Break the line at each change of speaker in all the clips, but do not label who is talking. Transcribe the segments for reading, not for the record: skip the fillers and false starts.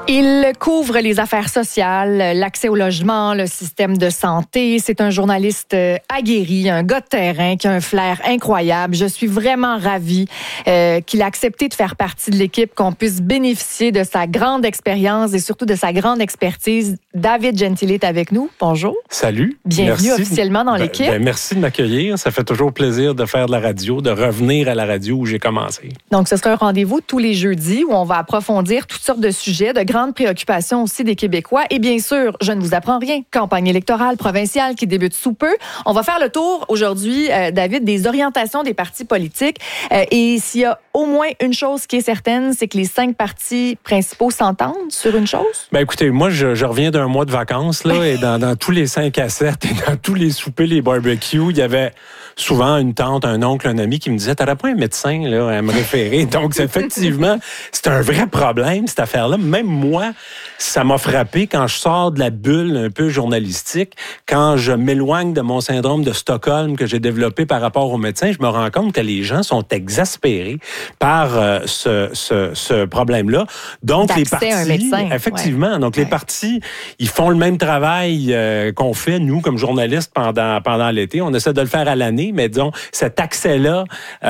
Il couvre les affaires sociales, l'accès au logement, le système de santé. C'est un journaliste aguerri, un gars de terrain qui a un flair incroyable. Je suis vraiment ravie qu'il a accepté de faire partie de l'équipe, qu'on puisse bénéficier de sa grande expérience et surtout de sa grande expertise. David Gentile est avec nous. Bonjour.
Salut.
Bienvenue officiellement dans l'équipe.
Merci de m'accueillir. Ça fait toujours plaisir de faire de la radio, de revenir à la radio où j'ai commencé.
Donc, ce sera un rendez-vous tous les jeudis où on va approfondir toutes sortes de sujets, de grandes préoccupations aussi des Québécois. Et bien sûr, je ne vous apprends rien. Campagne électorale provinciale qui débute sous peu. On va faire le tour aujourd'hui, David, des orientations des partis politiques. Et s'il y a au moins une chose qui est certaine, c'est que les 5 partis principaux s'entendent sur une chose?
Ben écoutez, moi, je reviens d'un mois de vacances, là, et dans tous les 5 à 7 et dans tous les soupers, les barbecues, il y avait souvent une tante, un oncle, un ami qui me disait « T'aurais pas un médecin là, à me référer? » Donc, effectivement, c'est un vrai problème, cette affaire-là. Même moi, ça m'a frappé quand je sors de la bulle un peu journalistique, quand je m'éloigne de mon syndrome de Stockholm que j'ai développé par rapport aux médecins, je me rends compte que les gens sont exaspérés par ce problème-là. Donc, les partis,
un médecin.
Effectivement, donc les partis, ils font le même travail qu'on fait, nous, comme journalistes, pendant l'été. On essaie de le faire à l'année, mais disons, cet accès-là,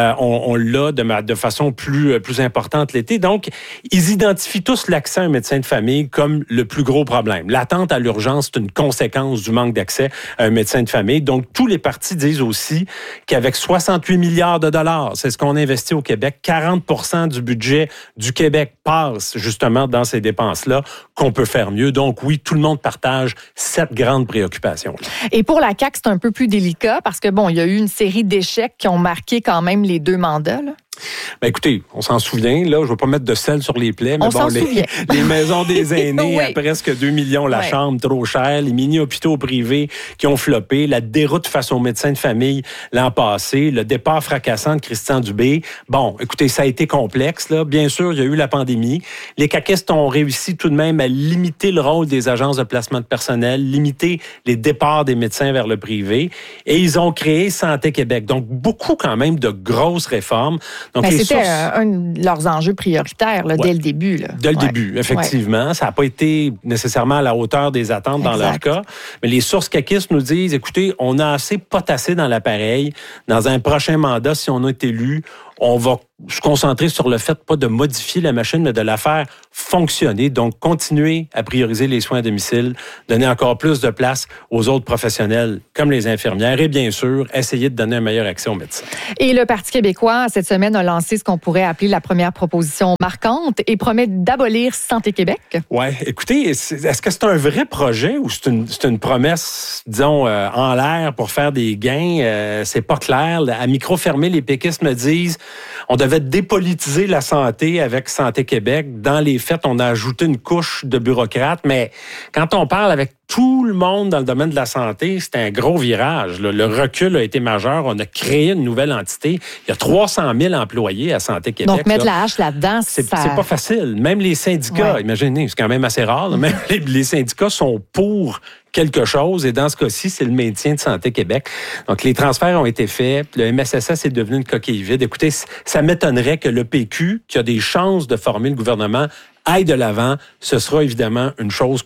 on l'a de façon plus importante l'été. Donc, ils identifient tous l'accès à un médecin de famille comme le plus gros problème. L'attente à l'urgence, c'est une conséquence du manque d'accès à un médecin de famille. Donc, tous les partis disent aussi qu'avec 68 milliards de dollars, c'est ce qu'on investit au Québec, 40% du budget du Québec passe justement dans ces dépenses-là, qu'on peut faire mieux. Donc, oui, tout le monde partage cette grande préoccupation.
Et pour la CAQ, c'est un peu plus délicat parce que, bon, il y a eu une série d'échecs qui ont marqué quand même les 2 mandats, là.
Ben écoutez, on s'en souvient, là, je ne veux pas mettre de sel sur les plaies, mais les maisons des aînés
oui.
à presque 2 millions la chambre, trop cher, les mini-hôpitaux privés qui ont floppé, la déroute face aux médecins de famille l'an passé, le départ fracassant de Christian Dubé. Bon, écoutez, ça a été complexe, là. Bien sûr, il y a eu la pandémie. Les caquistes ont réussi tout de même à limiter le rôle des agences de placement de personnel, limiter les départs des médecins vers le privé, et ils ont créé Santé Québec. Donc, beaucoup quand même de grosses réformes. Donc,
c'était un de leurs enjeux prioritaires là, dès le début. Là.
Dès le début, effectivement. Ouais. Ça n'a pas été nécessairement à la hauteur des attentes dans leur cas. Mais les sources caquistes nous disent, écoutez, on a assez potassé dans l'appareil. Dans un prochain mandat, si on est élu, on va se concentrer sur le fait pas de modifier la machine, mais de la faire fonctionner. Donc, continuer à prioriser les soins à domicile, donner encore plus de place aux autres professionnels, comme les infirmières, et bien sûr, essayer de donner un meilleur accès aux médecins.
Et le Parti québécois, cette semaine, a lancé ce qu'on pourrait appeler la première proposition marquante et promet d'abolir Santé Québec. Oui.
Écoutez, est-ce que c'est un vrai projet ou c'est une promesse, disons, en l'air pour faire des gains? C'est pas clair. À micro fermé, les péquistes me disent on devait dépolitiser la santé avec Santé Québec. Dans les faits, on a ajouté une couche de bureaucrates, mais quand on parle avec tout le monde dans le domaine de la santé, c'est un gros virage. Le recul a été majeur. On a créé une nouvelle entité. Il y a 300 000 employés à Santé Québec.
Donc, mettre la hache là-dedans,
c'est pas facile. Même les syndicats, imaginez, c'est quand même assez rare. Là, même les syndicats sont pour quelque chose, et dans ce cas-ci, c'est le maintien de Santé Québec. Donc, les transferts ont été faits. Le MSSS est devenu une coquille vide. Écoutez, ça m'étonnerait que le PQ, qui a des chances de former le gouvernement, aille de l'avant. Ce sera évidemment une chose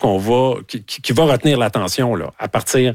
qui va retenir l'attention là, à partir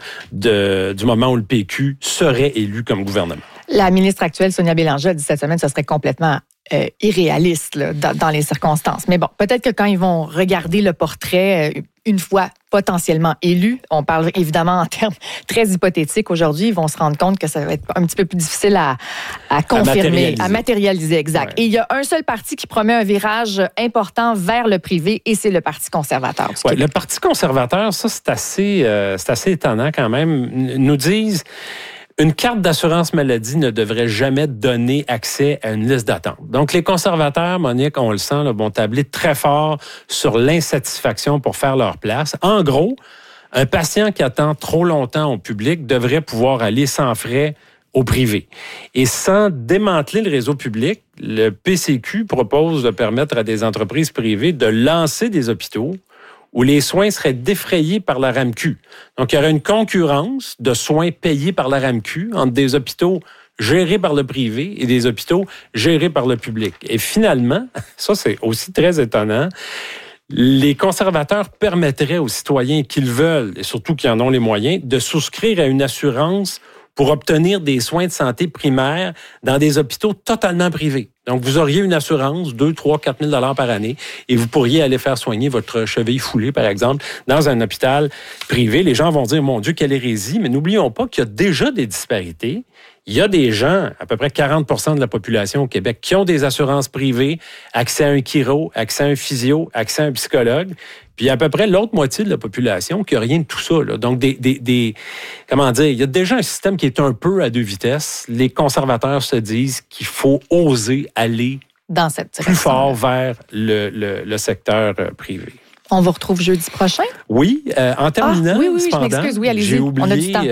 du moment où le PQ serait élu comme gouvernement.
La ministre actuelle, Sonia Bélanger, a dit cette semaine que ce serait complètement irréaliste là, dans les circonstances. Mais bon, peut-être que quand ils vont regarder le portrait une fois potentiellement élus, on parle évidemment en termes très hypothétiques aujourd'hui, ils vont se rendre compte que ça va être un petit peu plus difficile à confirmer, à matérialiser, exact. Ouais. Et il y a un seul parti qui promet un virage important vers le privé, et c'est le Parti conservateur.
Ouais, le Parti conservateur, ça, c'est assez étonnant quand même. Nous disent une carte d'assurance maladie ne devrait jamais donner accès à une liste d'attente. Donc, les conservateurs, Monique, on le sent, là, vont tabler très fort sur l'insatisfaction pour faire leur place. En gros, un patient qui attend trop longtemps au public devrait pouvoir aller sans frais au privé. Et sans démanteler le réseau public, le PCQ propose de permettre à des entreprises privées de lancer des hôpitaux où les soins seraient défrayés par la RAMQ. Donc, il y aurait une concurrence de soins payés par la RAMQ entre des hôpitaux gérés par le privé et des hôpitaux gérés par le public. Et finalement, ça c'est aussi très étonnant, Les conservateurs permettraient aux citoyens qu'ils veulent, et surtout qui en ont les moyens, de souscrire à une assurance pour obtenir des soins de santé primaires dans des hôpitaux totalement privés. Donc, vous auriez une assurance, 2, 3, 4 000 $ par année, et vous pourriez aller faire soigner votre cheville foulée, par exemple, dans un hôpital privé. Les gens vont dire, mon Dieu, quelle hérésie, mais n'oublions pas qu'il y a déjà des disparités. Il y a des gens, à peu près 40 % de la population au Québec, qui ont des assurances privées, accès à un chiro, accès à un physio, accès à un psychologue. Puis il y a à peu près l'autre moitié de la population qui n'a rien de tout ça. Là. Donc, comment dire, il y a déjà un système qui est un peu à deux vitesses. Les conservateurs se disent qu'il faut oser aller
dans cette
plus fort vers le secteur privé.
On vous retrouve jeudi prochain?
Oui, en terminant,
oui,
cependant,
je m'excuse, oui, allez-y.
J'ai oublié,
on a du temps.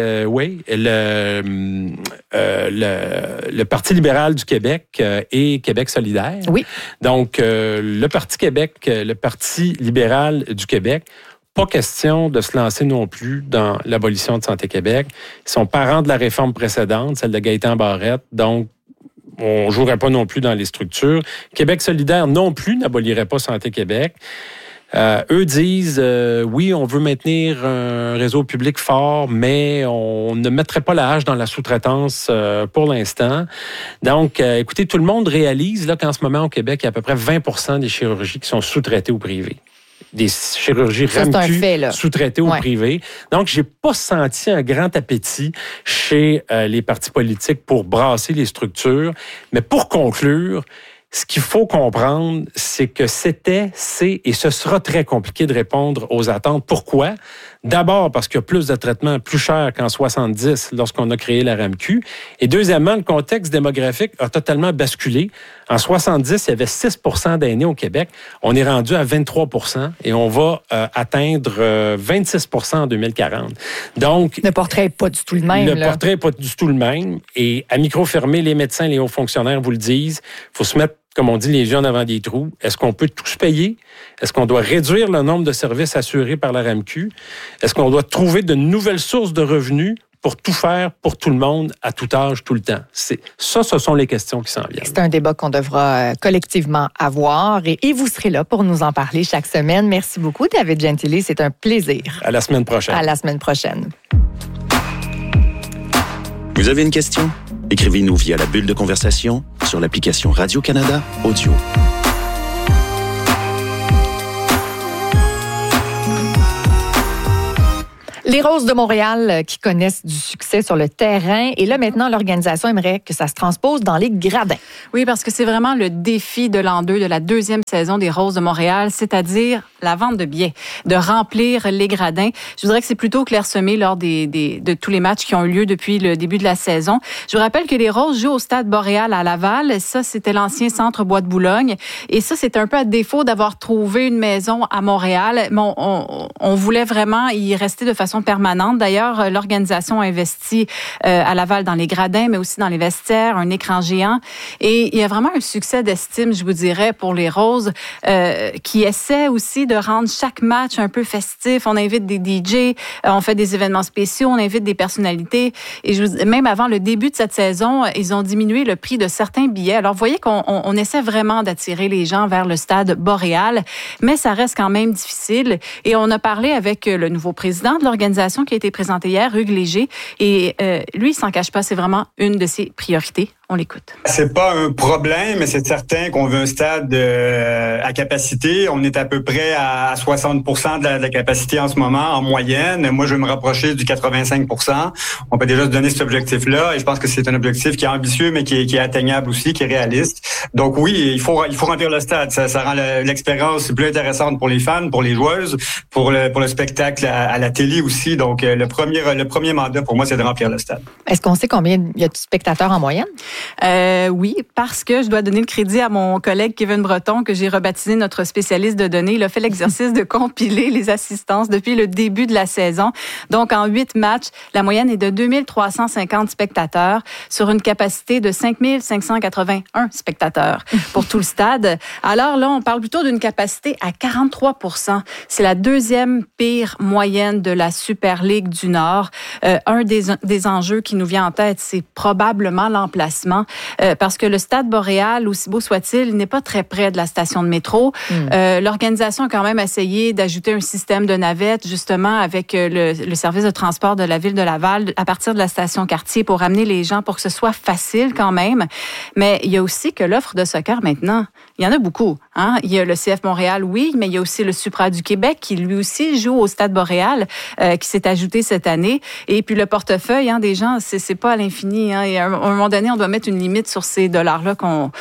Le Parti libéral du Québec et Québec solidaire.
Oui.
Donc, le Parti Québec, le Parti libéral du Québec, pas question de se lancer non plus dans l'abolition de Santé Québec. Ils sont parents de la réforme précédente, celle de Gaétan Barrette, donc on ne jouerait pas non plus dans les structures. Québec solidaire non plus n'abolirait pas Santé Québec. Eux disent, oui, on veut maintenir un réseau public fort, mais on ne mettrait pas la hache dans la sous-traitance pour l'instant. Donc, écoutez, tout le monde réalise là, qu'en ce moment, au Québec, il y a à peu près 20 % des chirurgies qui sont sous-traitées au privé. Des chirurgies RAMQ sous-traitées au privé. Donc, j'ai pas senti un grand appétit chez les partis politiques pour brasser les structures. Mais pour conclure, ce qu'il faut comprendre, c'est que c'est et ce sera très compliqué de répondre aux attentes. Pourquoi? D'abord, parce qu'il y a plus de traitements plus chers qu'en 70 lorsqu'on a créé la RAMQ. Et deuxièmement, le contexte démographique a totalement basculé. En 70, il y avait 6 % d'aînés au Québec. On est rendu à 23 % et on va atteindre 26 % en 2040. Donc,
le portrait n'est pas du tout le même.
Le portrait n'est pas du tout le même. Et à micro fermé, les médecins, les hauts fonctionnaires vous le disent, il faut se mettre, comme on dit, les yeux en avant des trous. Est-ce qu'on peut tous payer? Est-ce qu'on doit réduire le nombre de services assurés par la RAMQ? Est-ce qu'on doit trouver de nouvelles sources de revenus pour tout faire, pour tout le monde, à tout âge, tout le temps? Ce sont les questions qui s'en viennent.
C'est un débat qu'on devra collectivement avoir et vous serez là pour nous en parler chaque semaine. Merci beaucoup, David Gentili. C'est un plaisir.
À la semaine prochaine.
À la semaine prochaine.
Vous avez une question? Écrivez-nous via la bulle de conversation sur l'application Radio-Canada Audio.
Les Roses de Montréal qui connaissent du succès sur le terrain. Et là, maintenant, l'organisation aimerait que ça se transpose dans les gradins.
Oui, parce que c'est vraiment le défi de l'an 2 de la deuxième saison des Roses de Montréal, c'est-à-dire la vente de billets, de remplir les gradins. Je voudrais que c'est plutôt clairsemé lors de tous les matchs qui ont eu lieu depuis le début de la saison. Je vous rappelle que les Roses jouent au Stade Boréal à Laval. Ça, c'était l'ancien centre Bois de Boulogne. Et ça, c'est un peu à défaut d'avoir trouvé une maison à Montréal. Mais on voulait vraiment y rester de façon permanente. D'ailleurs, l'organisation a investi à Laval dans les gradins, mais aussi dans les vestiaires, un écran géant. Et il y a vraiment un succès d'estime, je vous dirais, pour les Roses, qui essaient aussi de rendre chaque match un peu festif. On invite des DJ, on fait des événements spéciaux, on invite des personnalités. Et même avant le début de cette saison, ils ont diminué le prix de certains billets. Alors, vous voyez qu'on essaie vraiment d'attirer les gens vers le Stade Boréal, mais ça reste quand même difficile. Et on a parlé avec le nouveau président de l'organisation qui a été présentée hier, Hugues Léger, et lui, il s'en cache pas, c'est vraiment une de ses priorités. On l'écoute.
C'est pas un problème, mais c'est certain qu'on veut un stade à capacité. On est à peu près à 60% de la capacité en ce moment, en moyenne. Moi, je veux me rapprocher du 85%. On peut déjà se donner cet objectif-là, et je pense que c'est un objectif qui est ambitieux, mais qui est atteignable aussi, qui est réaliste. Donc oui, il faut remplir le stade. Ça rend l'expérience plus intéressante pour les fans, pour les joueuses, pour le spectacle à la télé aussi. Donc le premier mandat pour moi, c'est de remplir le stade.
Est-ce qu'on sait combien il y a de spectateurs en moyenne?
Oui, parce que je dois donner le crédit à mon collègue Kevin Breton, que j'ai rebaptisé notre spécialiste de données. Il a fait l'exercice de compiler les assistances depuis le début de la saison. Donc, en 8 matchs, la moyenne est de 2350 spectateurs sur une capacité de 5581 spectateurs pour tout le stade. Alors là, on parle plutôt d'une capacité à 43%. C'est la deuxième pire moyenne de la Super Ligue du Nord. Un des enjeux qui nous vient en tête, c'est probablement l'emplacement. bâtiment, parce que le Stade Boréal, aussi beau soit-il, n'est pas très près de la station de métro. L'organisation a quand même essayé d'ajouter un système de navettes, justement, avec le service de transport de la ville de Laval à partir de la station Cartier pour amener les gens, pour que ce soit facile quand même. Mais il y a aussi que l'offre de soccer maintenant, il y en a beaucoup. Hein? Il y a le CF Montréal, oui, mais il y a aussi le Supra du Québec qui lui aussi joue au Stade Boréal, qui s'est ajouté cette année. Et puis le portefeuille des gens, c'est pas à l'infini. Hein? Et à un moment donné, on doit mettre une limite sur ces dollars-là qu'on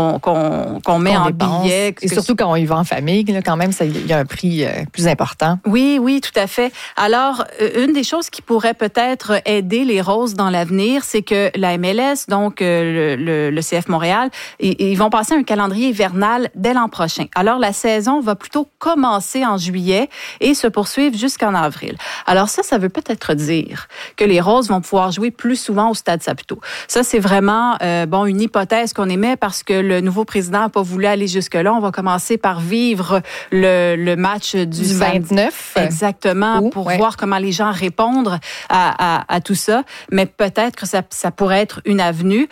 met en billets.
Et surtout quand on y va en famille, là, quand même, il y a un prix plus important.
Oui, tout à fait. Alors, une des choses qui pourrait peut-être aider les Roses dans l'avenir, c'est que la MLS, donc le CF Montréal, ils vont passer un calendrier hivernal dès l'an prochain. Alors, la saison va plutôt commencer en juillet et se poursuivre jusqu'en avril. Alors ça veut peut-être dire que les Roses vont pouvoir jouer plus souvent au Stade Saputo. Ça, c'est vraiment une hypothèse qu'on émet parce que le nouveau président n'a pas voulu aller jusque-là. On va commencer par vivre le match du
29.
Exactement, pour voir comment les gens répondent à tout ça. Mais peut-être que ça pourrait être une avenue.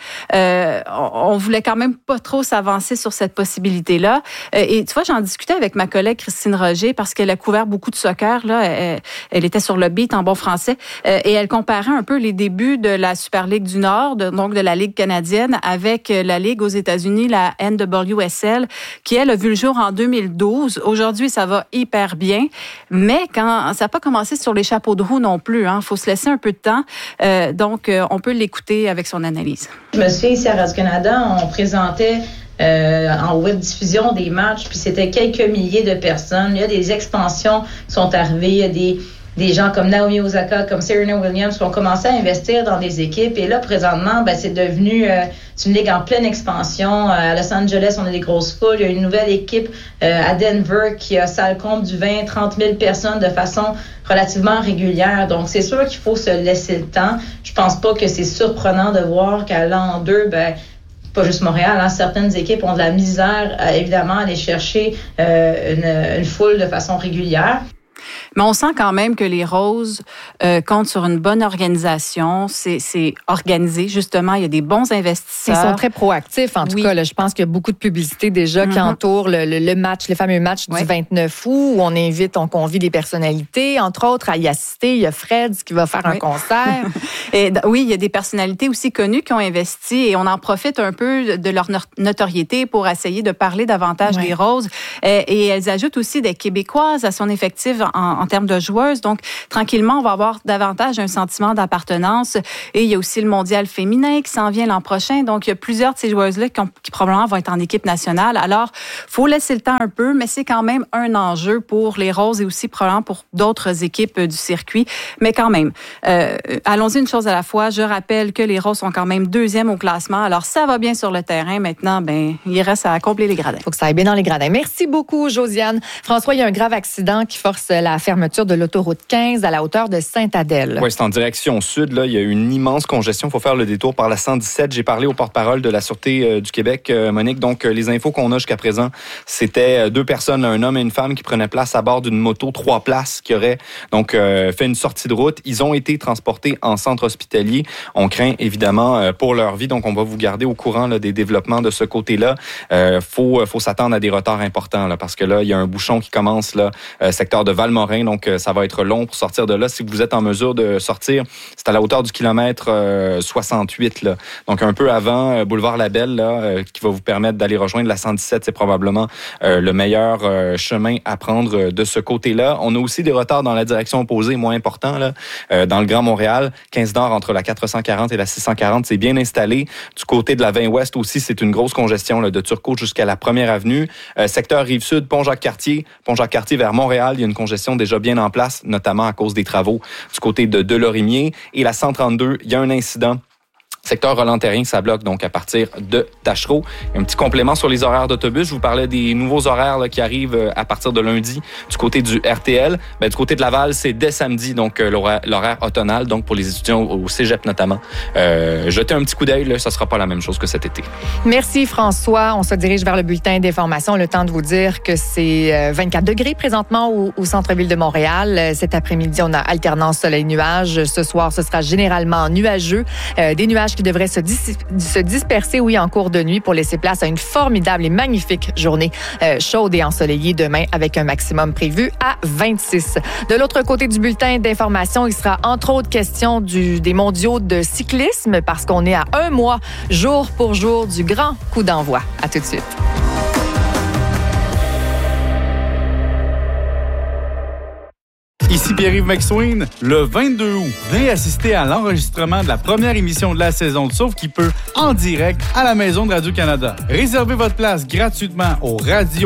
On voulait quand même pas trop s'avancer sur cette possibilité-là. Et tu vois, j'en discutais avec ma collègue Christine Roger parce qu'elle a couvert beaucoup de soccer. Là, elle était sur le beat en bon français et elle comparait un peu les débuts de la Super Ligue du Nord, donc de la Ligue canadienne, avec la Ligue aux États-Unis, la NWSL, qui elle a vu le jour en 2012. Aujourd'hui, ça va hyper bien, mais quand ça n'a pas commencé sur les chapeaux de roue non plus. Hein, faut se laisser un peu de temps. Donc, on peut l'écouter avec son analyse.
Je me souviens ici à Radio-Canada, on présentait en web diffusion des matchs, puis c'était quelques milliers de personnes. Il y a des expansions qui sont arrivées, il y a des gens comme Naomi Osaka, comme Serena Williams qui ont commencé à investir dans des équipes. Et là, présentement, c'est devenu une ligue en pleine expansion. À Los Angeles, on a des grosses foules. Il y a une nouvelle équipe à Denver qui a salle comble du 20-30 000 personnes de façon relativement régulière. Donc, c'est sûr qu'il faut se laisser le temps. Je pense pas que c'est surprenant de voir qu'à l'an 2, pas juste Montréal, hein, certaines équipes ont de la misère, évidemment, à aller chercher une foule de façon régulière.
Mais on sent quand même que les Roses comptent sur une bonne organisation. C'est organisé, justement. Il y a des bons investisseurs.
Ils sont très proactifs, en tout cas. Là, je pense qu'il y a beaucoup de publicité déjà qui entoure le match, le fameux match du 29 août, où on convie des personnalités, entre autres, à y assister. Il y a Fred qui va faire un concert.
Et, oui, il y a des personnalités aussi connues qui ont investi et on en profite un peu de leur notoriété pour essayer de parler davantage des Roses. Et elles ajoutent aussi des Québécoises à son effectif en termes de joueuses. Donc, tranquillement, on va avoir davantage un sentiment d'appartenance. Et il y a aussi le mondial féminin qui s'en vient l'an prochain. Donc, il y a plusieurs de ces joueuses-là qui probablement vont être en équipe nationale. Alors, faut laisser le temps un peu, mais c'est quand même un enjeu pour les Roses et aussi probablement pour d'autres équipes du circuit. Mais quand même, allons-y une chose à la fois. Je rappelle que les Roses sont quand même 2e au classement. Alors, ça va bien sur le terrain. Maintenant, il reste à combler les gradins.
Il faut que ça aille bien dans les gradins. Merci beaucoup, Josiane. François, il y a un grave accident qui force la fermeture de l'autoroute 15 à la hauteur de Sainte-Adèle.
Oui, c'est en direction sud. Là. Il y a une immense congestion. Il faut faire le détour par la 117. J'ai parlé au porte-parole de la Sûreté du Québec, Monique. Donc, les infos qu'on a jusqu'à présent, c'était 2 personnes, un homme et une femme, qui prenaient place à bord d'une moto 3 places qui aurait donc fait une sortie de route. Ils ont été transportés en centre hospitalier. On craint évidemment pour leur vie. Donc, on va vous garder au courant là, des développements de ce côté-là. Faut s'attendre à des retards importants là, parce que là, il y a un bouchon qui commence là, secteur de Valmorin. Donc, ça va être long pour sortir de là. Si vous êtes en mesure de sortir, c'est à la hauteur du kilomètre 68. Là. Donc, un peu avant boulevard Labelle, là, qui va vous permettre d'aller rejoindre la 117. C'est probablement le meilleur chemin à prendre de ce côté-là. On a aussi des retards dans la direction opposée, moins importants. Là, dans le Grand Montréal, 15 nord entre la 440 et la 640, c'est bien installé. Du côté de la 20 ouest aussi, c'est une grosse congestion là, de Turcot jusqu'à la 1er avenue. Secteur Rive-Sud, Pont-Jacques-Cartier vers Montréal, il y a une congestion déjà bien en place, notamment à cause des travaux du côté de Delorimier. Et la 132, il y a un incident. Secteur Roland-Terrien, ça bloque donc à partir de Tachereau. Un petit complément sur les horaires d'autobus. Je vous parlais des nouveaux horaires là, qui arrivent à partir de lundi du côté du RTL. Du côté de Laval, c'est dès samedi, donc l'horaire automnal, donc pour les étudiants au cégep notamment. Jetez un petit coup d'œil, là, ça sera pas la même chose que cet été.
Merci François. On se dirige vers le bulletin d'information. Le temps de vous dire que c'est 24 degrés présentement au centre-ville de Montréal. Cet après-midi, on a alternance soleil-nuage. Ce soir, ce sera généralement nuageux. Des nuages nuages qui devraient se disperser, en cours de nuit pour laisser place à une formidable et magnifique journée chaude et ensoleillée demain avec un maximum prévu à 26. De l'autre côté du bulletin d'information, il sera entre autres question des mondiaux de cyclisme parce qu'on est à un mois, jour pour jour, du grand coup d'envoi. À tout de suite.
Ici Pierre-Yves McSween. Le 22 août, venez assister à l'enregistrement de la première émission de la saison de Sauve qui peut en direct à la Maison de Radio-Canada. Réservez votre place gratuitement au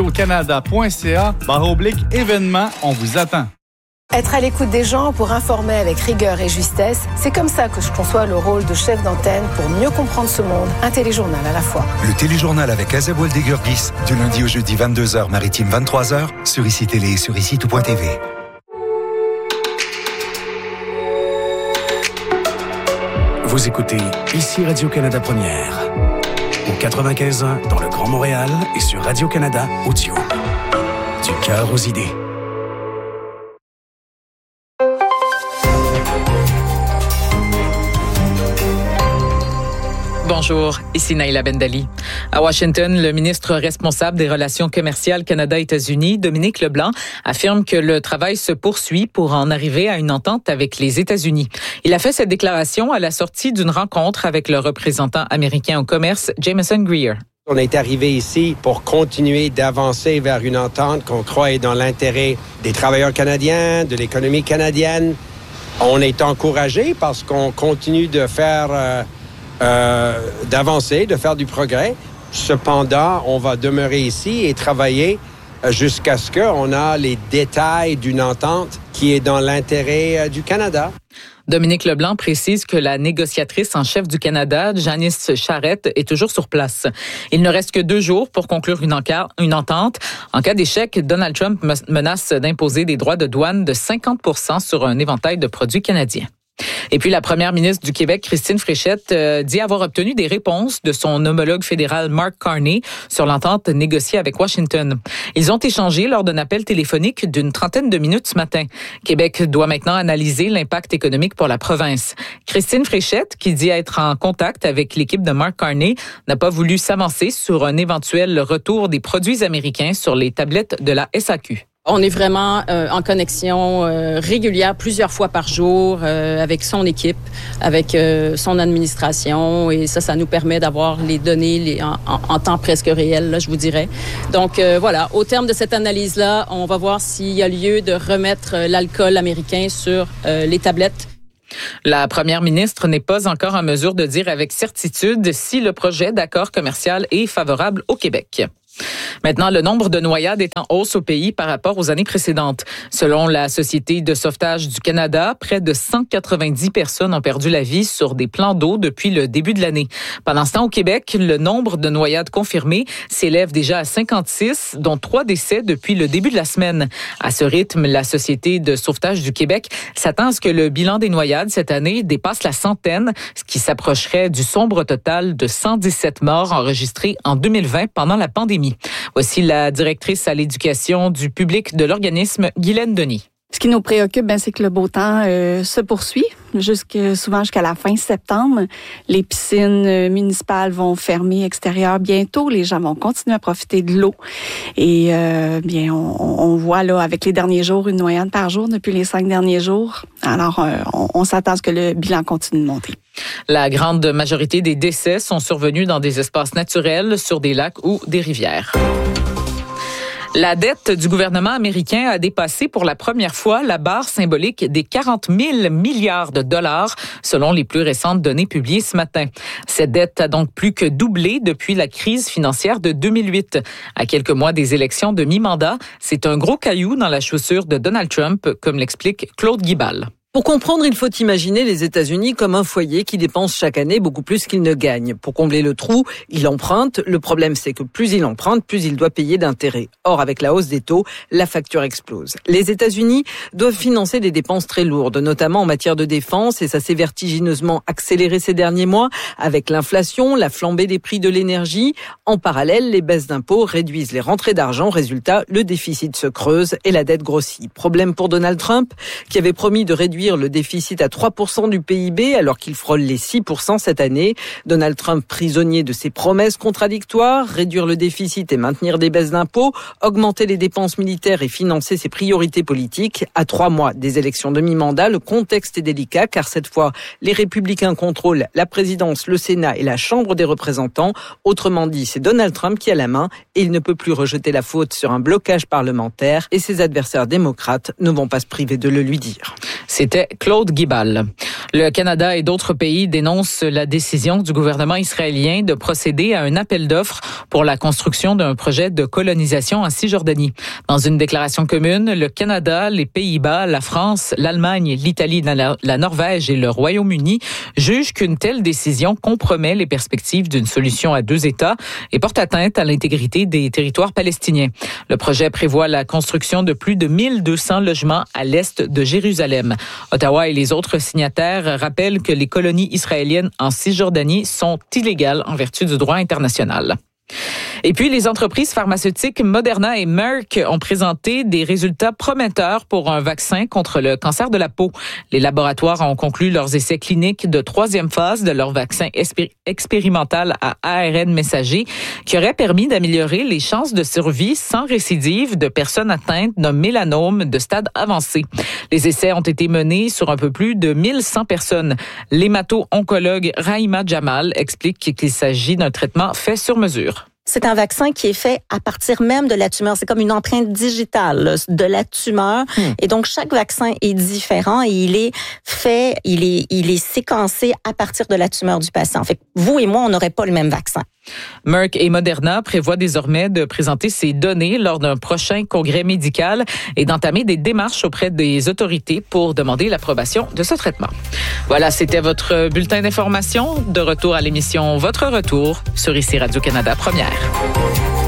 radiocanada.ca/événements. On vous attend.
Être à l'écoute des gens pour informer avec rigueur et justesse, c'est comme ça que je conçois le rôle de chef d'antenne pour mieux comprendre ce monde. Un téléjournal à la fois.
Le téléjournal avec Azeb Woldegurgis, du lundi au jeudi 22h, maritime 23h, sur ICI Télé et sur ICI-tout.tv.
Vous écoutez ici Radio-Canada Première, au 95.1 dans le Grand Montréal et sur Radio-Canada Audio. Du cœur aux idées.
Bonjour, ici Naïla Bendali. À Washington, le ministre responsable des relations commerciales Canada-États-Unis, Dominique Leblanc, affirme que le travail se poursuit pour en arriver à une entente avec les États-Unis. Il a fait cette déclaration à la sortie d'une rencontre avec le représentant américain au commerce, Jameson Greer.
On est arrivé ici pour continuer d'avancer vers une entente qu'on croit est dans l'intérêt des travailleurs canadiens, de l'économie canadienne. On est encouragé parce qu'on continue de faire... d'avancer, de faire du progrès. Cependant, on va demeurer ici et travailler jusqu'à ce qu'on a les détails d'une entente qui est dans l'intérêt du Canada.
Dominique Leblanc précise que la négociatrice en chef du Canada, Janice Charette, est toujours sur place. Il ne reste que 2 jours pour conclure une entente. En cas d'échec, Donald Trump menace d'imposer des droits de douane de 50% sur un éventail de produits canadiens. Et puis, la première ministre du Québec, Christine Fréchette, dit avoir obtenu des réponses de son homologue fédéral Mark Carney sur l'entente négociée avec Washington. Ils ont échangé lors d'un appel téléphonique d'une trentaine de minutes ce matin. Québec doit maintenant analyser l'impact économique pour la province. Christine Fréchette, qui dit être en contact avec l'équipe de Mark Carney, n'a pas voulu s'avancer sur un éventuel retour des produits américains sur les tablettes de la SAQ.
On est vraiment en connexion régulière, plusieurs fois par jour, avec son équipe, avec son administration. Et ça nous permet d'avoir les données en temps presque réel, là, je vous dirais. Donc voilà, au terme de cette analyse-là, on va voir s'il y a lieu de remettre l'alcool américain sur les tablettes.
La première ministre n'est pas encore en mesure de dire avec certitude si le projet d'accord commercial est favorable au Québec. Maintenant, le nombre de noyades est en hausse au pays par rapport aux années précédentes. Selon la Société de sauvetage du Canada, près de 190 personnes ont perdu la vie sur des plans d'eau depuis le début de l'année. Pendant ce temps, au Québec, le nombre de noyades confirmées s'élève déjà à 56, dont 3 décès depuis le début de la semaine. À ce rythme, la Société de sauvetage du Québec s'attend à ce que le bilan des noyades cette année dépasse la centaine, ce qui s'approcherait du sombre total de 117 morts enregistrés en 2020 pendant la pandémie. Voici la directrice à l'éducation du public de l'organisme, Guylaine Denis.
Ce qui nous préoccupe, c'est que le beau temps se poursuit souvent jusqu'à la fin septembre. Les piscines municipales vont fermer extérieures bientôt. Les gens vont continuer à profiter de l'eau. Et on voit là avec les derniers jours une noyade par jour depuis les 5 derniers jours. Alors, on s'attend à ce que le bilan continue de monter.
La grande majorité des décès sont survenus dans des espaces naturels, sur des lacs ou des rivières. La dette du gouvernement américain a dépassé pour la première fois la barre symbolique des 40 000 milliards de dollars, selon les plus récentes données publiées ce matin. Cette dette a donc plus que doublé depuis la crise financière de 2008. À quelques mois des élections de mi-mandat, c'est un gros caillou dans la chaussure de Donald Trump, comme l'explique Claude Guibal.
Pour comprendre, il faut imaginer les États-Unis comme un foyer qui dépense chaque année beaucoup plus qu'il ne gagne. Pour combler le trou, il emprunte. Le problème, c'est que plus il emprunte, plus il doit payer d'intérêts. Or, avec la hausse des taux, la facture explose. Les États-Unis doivent financer des dépenses très lourdes, notamment en matière de défense, et ça s'est vertigineusement accéléré ces derniers mois avec l'inflation, la flambée des prix de l'énergie. En parallèle, les baisses d'impôts réduisent les rentrées d'argent. Résultat, le déficit se creuse et la dette grossit. Problème pour Donald Trump, qui avait promis de réduire réduire le déficit à 3% du PIB alors qu'il frôle les 6% cette année. Donald Trump prisonnier de ses promesses contradictoires, réduire le déficit et maintenir des baisses d'impôts, augmenter les dépenses militaires et financer ses priorités politiques. À 3 mois des élections de mi-mandat, le contexte est délicat car cette fois, les républicains contrôlent la présidence, le Sénat et la Chambre des représentants. Autrement dit, c'est Donald Trump qui a la main et il ne peut plus rejeter la faute sur un blocage parlementaire et ses adversaires démocrates ne vont pas se priver de le lui dire.
C'était Claude Guibal. Le Canada et d'autres pays dénoncent la décision du gouvernement israélien de procéder à un appel d'offres pour la construction d'un projet de colonisation en Cisjordanie. Dans une déclaration commune, le Canada, les Pays-Bas, la France, l'Allemagne, l'Italie, la Norvège et le Royaume-Uni jugent qu'une telle décision compromet les perspectives d'une solution à 2 États et porte atteinte à l'intégrité des territoires palestiniens. Le projet prévoit la construction de plus de 1200 logements à l'est de Jérusalem. Ottawa et les autres signataires rappellent que les colonies israéliennes en Cisjordanie sont illégales en vertu du droit international. Et puis, les entreprises pharmaceutiques Moderna et Merck ont présenté des résultats prometteurs pour un vaccin contre le cancer de la peau. Les laboratoires ont conclu leurs essais cliniques de 3e phase de leur vaccin expérimental à ARN messager qui aurait permis d'améliorer les chances de survie sans récidive de personnes atteintes d'un mélanome de stade avancé. Les essais ont été menés sur un peu plus de 1100 personnes. L'hémato-oncologue Rahima Jamal explique qu'il s'agit d'un traitement fait sur mesure.
C'est un vaccin qui est fait à partir même de la tumeur. C'est comme une empreinte digitale de la tumeur. Et donc, chaque vaccin est différent et il est séquencé à partir de la tumeur du patient. Fait que vous et moi, on n'aurait pas le même vaccin.
Merck et Moderna prévoient désormais de présenter ces données lors d'un prochain congrès médical et d'entamer des démarches auprès des autorités pour demander l'approbation de ce traitement. Voilà, c'était votre bulletin d'information. De retour à l'émission Votre Retour sur ici Radio-Canada Première.